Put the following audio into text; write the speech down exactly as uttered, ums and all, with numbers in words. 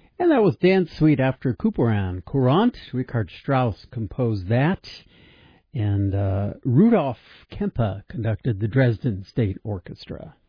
And that was Dance Suite after Couperin. Courant, Richard Strauss composed that. And uh, Rudolf Kempe conducted the Dresden State Orchestra.